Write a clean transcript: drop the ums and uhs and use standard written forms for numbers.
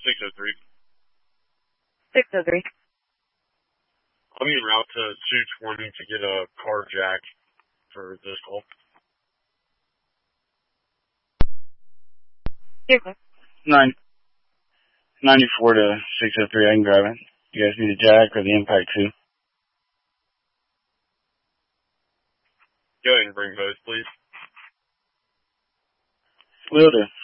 603. 603. I'm en route to 220 to get a car jack for this call. Here. 94 to 603, I can grab it. You guys need a jack or the impact too? Go ahead and bring both, please. Will do.